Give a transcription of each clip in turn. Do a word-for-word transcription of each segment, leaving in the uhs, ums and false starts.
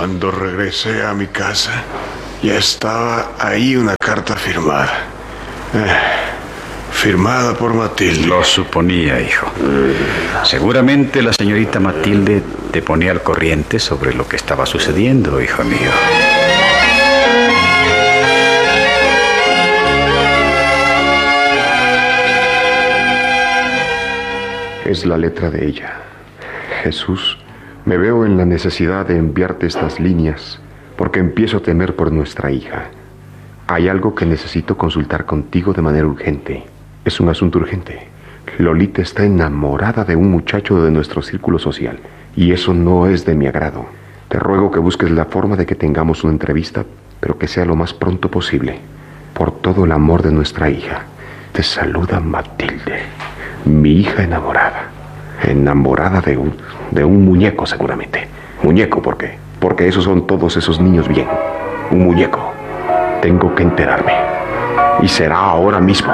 Cuando regresé a mi casa, ya estaba ahí una carta firmada. Eh, firmada por Matilde. Lo suponía, hijo. Seguramente la señorita Matilde te ponía al corriente sobre lo que estaba sucediendo, hijo mío. Es la letra de ella. Jesús, me veo en la necesidad de enviarte estas líneas porque empiezo a temer por nuestra hija. Hay algo que necesito consultar contigo de manera urgente. Es un asunto urgente. Lolita está enamorada de un muchacho de nuestro círculo social y eso no es de mi agrado. Te ruego que busques la forma de que tengamos una entrevista, pero que sea lo más pronto posible. Por todo el amor de nuestra hija. Te saluda Matilde, mi hija enamorada. Enamorada de un, de un muñeco seguramente. Muñeco, ¿por qué? Porque esos son todos esos niños bien. Un muñeco. Tengo que enterarme. Y será ahora mismo.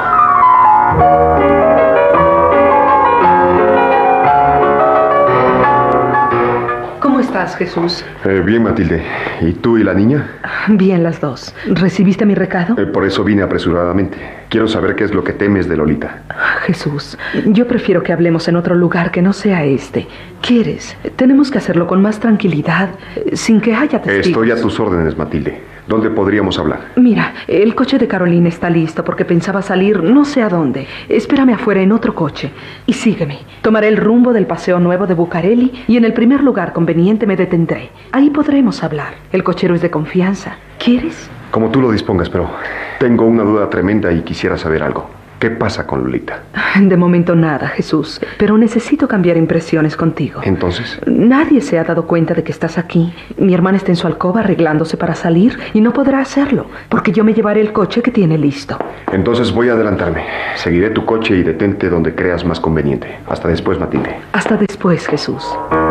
¿Cómo estás, Jesús? Eh, bien, Matilde. ¿Y tú y la niña? Bien, las dos. ¿Recibiste mi recado? Eh, por eso vine apresuradamente. Quiero saber qué es lo que temes de Lolita. Jesús, yo prefiero que hablemos en otro lugar que no sea este. ¿Quieres? Tenemos que hacerlo con más tranquilidad, sin que haya testigos. Estoy a tus órdenes, Matilde. ¿Dónde podríamos hablar? Mira, el coche de Carolina está listo porque pensaba salir no sé a dónde. Espérame afuera en otro coche y sígueme. Tomaré el rumbo del Paseo Nuevo de Bucareli y en el primer lugar conveniente me detendré. Ahí podremos hablar. El cochero es de confianza. ¿Quieres? Como tú lo dispongas, pero tengo una duda tremenda y quisiera saber algo. ¿Qué pasa con Lolita? De momento nada, Jesús, pero necesito cambiar impresiones contigo. ¿Entonces? Nadie se ha dado cuenta de que estás aquí. Mi hermana está en su alcoba arreglándose para salir y no podrá hacerlo, porque yo me llevaré el coche que tiene listo. Entonces voy a adelantarme. Seguiré tu coche y detente donde creas más conveniente. Hasta después, Matilde. Hasta después, Jesús.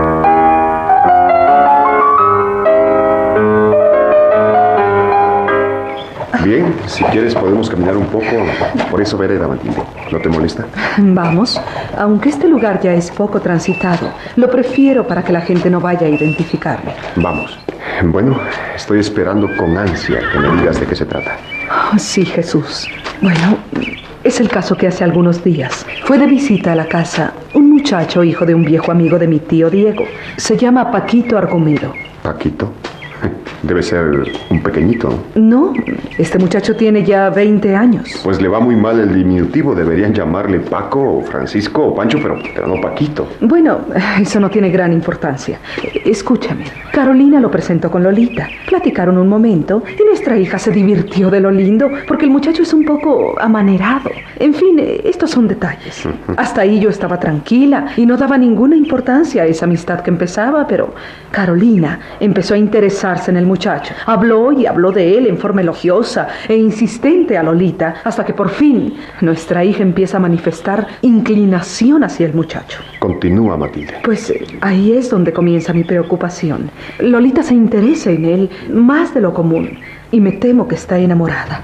Bien, si quieres podemos caminar un poco por esa vereda, Matilde. ¿No te molesta? Vamos, aunque este lugar ya es poco transitado, lo prefiero para que la gente no vaya a identificarme. Vamos. Bueno, estoy esperando con ansia que me digas de qué se trata. Oh, sí, Jesús. Bueno, es el caso que hace algunos días fue de visita a la casa un muchacho hijo de un viejo amigo de mi tío Diego. Se llama Paquito Argumedo. ¿Paquito? Debe ser un pequeñito. No, este muchacho tiene ya veinte años. Pues le va muy mal el diminutivo. Deberían llamarle Paco, o Francisco o Pancho, pero, pero no Paquito. Bueno, eso no tiene gran importancia. Escúchame, Carolina lo presentó con Lolita. Platicaron un momento y nuestra hija se divirtió de lo lindo porque el muchacho es un poco amanerado. En fin, estos son detalles. Hasta ahí yo estaba tranquila y no daba ninguna importancia a esa amistad que empezaba, pero Carolina empezó a interesarse en el muchacho. Habló y habló de él en forma elogiosa e insistente a Lolita, hasta que por fin nuestra hija empieza a manifestar inclinación hacia el muchacho. Continúa, Matilde. Pues ahí es donde comienza mi preocupación. Lolita se interesa en él más de lo común y me temo que está enamorada.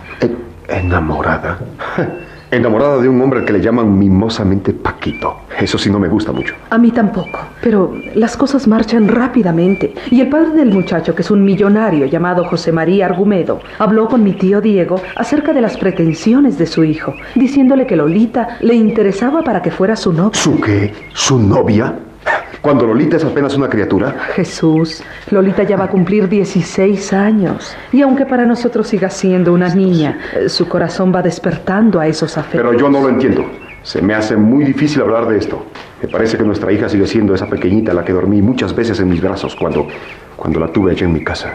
¿Enamorada? Enamorada de un hombre al que le llaman mimosamente Paquito. Eso sí no me gusta mucho. A mí tampoco, pero las cosas marchan rápidamente. Y el padre del muchacho, que es un millonario llamado José María Argumedo, habló con mi tío Diego acerca de las pretensiones de su hijo, diciéndole que Lolita le interesaba para que fuera su novia. ¿Su qué? ¿Su novia? Cuando Lolita es apenas una criatura. Jesús, Lolita ya va a cumplir dieciséis años. Y aunque para nosotros siga siendo una niña, su corazón va despertando a esos afectos. Pero yo no lo entiendo. Se me hace muy difícil hablar de esto. Me parece que nuestra hija sigue siendo esa pequeñita a la que dormí muchas veces en mis brazos cuando, cuando la tuve allá en mi casa.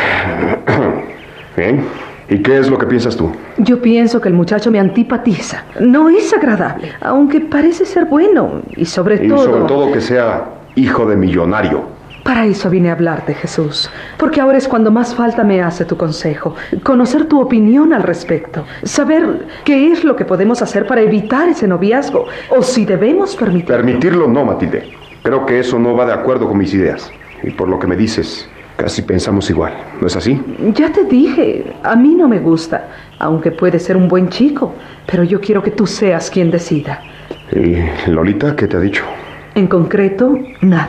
¿Bien? ¿Y qué es lo que piensas tú? Yo pienso que el muchacho me antipatiza. No es agradable, aunque parece ser bueno. Y sobre y todo... Y sobre todo que sea hijo de millonario. Para eso vine a hablarte, Jesús. Porque ahora es cuando más falta me hace tu consejo. Conocer tu opinión al respecto. Saber qué es lo que podemos hacer para evitar ese noviazgo. O si debemos permitirlo. Permitirlo no, Matilde. Creo que eso no va de acuerdo con mis ideas. Y por lo que me dices, casi pensamos igual. ¿No es así? Ya te dije, a mí no me gusta. Aunque puede ser un buen chico. Pero yo quiero que tú seas quien decida. ¿Y Lolita qué te ha dicho? En concreto, nada.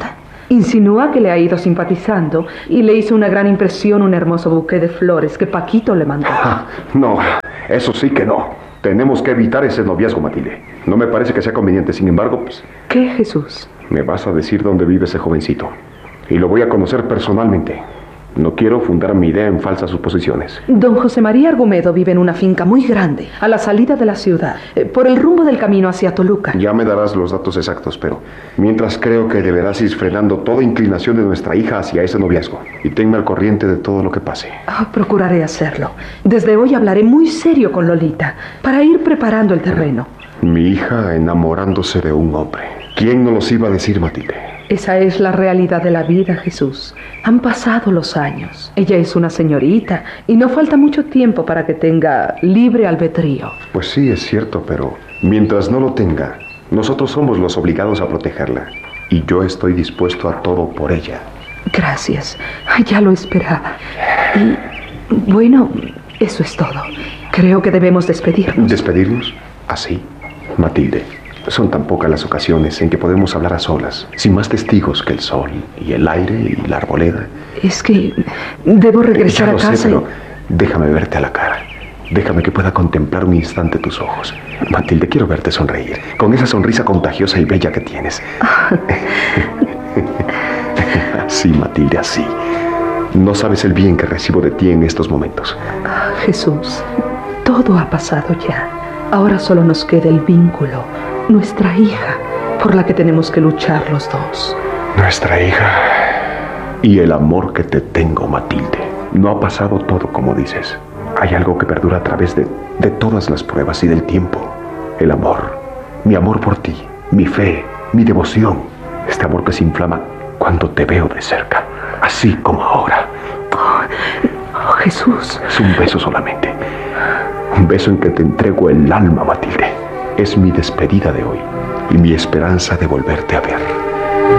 Insinúa que le ha ido simpatizando y le hizo una gran impresión un hermoso buqué de flores que Paquito le mandó. Ah, no, eso sí que no. Tenemos que evitar ese noviazgo, Matilde. No me parece que sea conveniente. Sin embargo, pues... ¿Qué, Jesús? Me vas a decir dónde vive ese jovencito. Y lo voy a conocer personalmente. No quiero fundar mi idea en falsas suposiciones. Don José María Argumedo vive en una finca muy grande, a la salida de la ciudad, eh, por el rumbo del camino hacia Toluca. Ya me darás los datos exactos, pero mientras creo que deberás ir frenando toda inclinación de nuestra hija hacia ese noviazgo. Y tenme al corriente de todo lo que pase. Oh, procuraré hacerlo. Desde hoy hablaré muy serio con Lolita, para ir preparando el terreno. Mi hija enamorándose de un hombre. ¿Quién no los iba a decir, Matilde? Esa es la realidad de la vida, Jesús. Han pasado los años. Ella es una señorita y no falta mucho tiempo para que tenga libre albedrío. Pues sí, es cierto, pero mientras no lo tenga, nosotros somos los obligados a protegerla. Y yo estoy dispuesto a todo por ella. Gracias. Ay, ya lo esperaba. Y bueno, eso es todo. Creo que debemos despedirnos. ¿Despedirnos? ¿Así? Matilde, son tan pocas las ocasiones en que podemos hablar a solas, sin más testigos que el sol y el aire y la arboleda. Es que debo regresar ya lo a casa sé, pero y... déjame verte a la cara. Déjame que pueda contemplar un instante tus ojos. Matilde, quiero verte sonreír, con esa sonrisa contagiosa y bella que tienes. Así, Matilde, así. No sabes el bien que recibo de ti en estos momentos. Ah, Jesús, todo ha pasado ya. Ahora solo nos queda el vínculo, nuestra hija, por la que tenemos que luchar los dos. Nuestra hija. Y el amor que te tengo, Matilde. No ha pasado todo como dices. Hay algo que perdura a través de, de todas las pruebas y del tiempo. El amor. Mi amor por ti. Mi fe. Mi devoción. Este amor que se inflama cuando te veo de cerca. Así como ahora. Oh, oh, Jesús. Es un beso solamente. Un beso en que te entrego el alma, Matilde. Es mi despedida de hoy y mi esperanza de volverte a ver.